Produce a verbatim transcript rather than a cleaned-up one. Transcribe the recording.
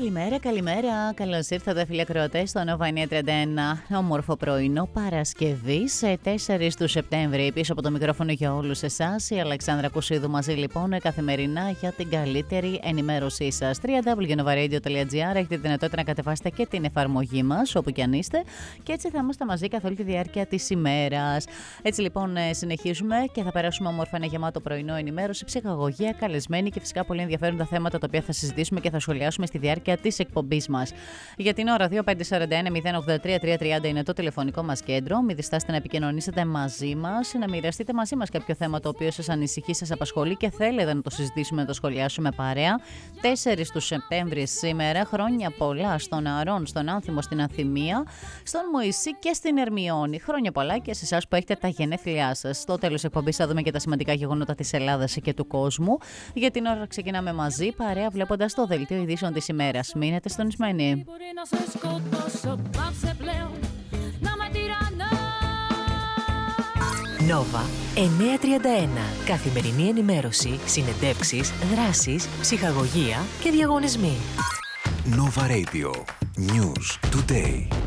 Καλημέρα, καλημέρα. Καλώς ήρθατε, φίλοι ακροατές, στο Nova εννιακόσια τριάντα ένα. Όμορφο πρωινό Παρασκευή, σε τέσσερις του Σεπτέμβρη. Πίσω από το μικρόφωνο για όλους εσάς, η Αλεξάνδρα Κουσίδου, μαζί λοιπόν καθημερινά για την καλύτερη ενημέρωσή σας. double-u double-u double-u τελεία nova radio τελεία gr. Έχετε δυνατότητα να κατεβάσετε και την εφαρμογή μας, όπου κι αν είστε, και έτσι θα είμαστε μαζί καθ' όλη τη διάρκεια της ημέρας. Έτσι λοιπόν, συνεχίζουμε και θα περάσουμε όμορφα ένα γεμάτο πρωινό ενημέρωση, ψυχαγωγία, καλεσμένοι και φυσικά πολύ ενδιαφέροντα θέματα τα οποία θα συζητήσουμε και θα σχολιάσουμε στη διάρκεια της εκπομπής μας. Για την ώρα, δύο πέντε τέσσερα ένα μηδέν ογδόντα τρία τριακόσια τριάντα είναι το τηλεφωνικό μας κέντρο. Μην διστάσετε να επικοινωνήσετε μαζί μας, να μοιραστείτε μαζί μας κάποιο θέμα το οποίο σας ανησυχεί, σας απασχολεί και θέλετε να το συζητήσουμε, να το σχολιάσουμε παρέα. τέσσερις του Σεπτέμβρη σήμερα. Χρόνια πολλά στον Αρών, στον Άνθιμο, στην Ανθυμία, στον Μωυσή και στην Ερμιόνη. Χρόνια πολλά και σε εσάς που έχετε τα γενέθλιά σας. Στο τέλος της εκπομπής θα δούμε και τα σημαντικά γεγονότα της Ελλάδας και του κόσμου. Για την ώρα ξεκινάμε μαζί, παρέα βλέποντας το δελτίο ειδήσεων της ημέρας. Μείνετε συντονισμένοι. Nova εννιακόσια τριάντα ένα. Καθημερινή ενημέρωση, συνεντεύξεις, δράσεις, ψυχαγωγία και διαγωνισμοί. Nova Radio. News Today.